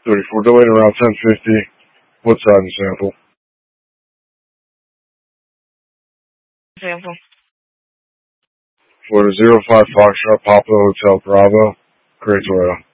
34, delayed around 10:50. What side and sample? Sample. Florida 05 Foxtrot Papa Hotel Bravo, Great Toyota.